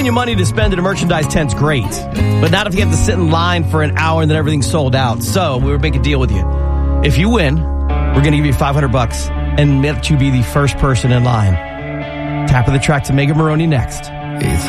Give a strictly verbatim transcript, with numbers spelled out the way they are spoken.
Giving you money to spend at a merchandise tent's great, but not if you have to sit in line for an hour and then everything's sold out. So we would make a deal with you. If you win, we're going to give you five hundred bucks and let you be the first person in line. Tap of the track to Megan Maroney next.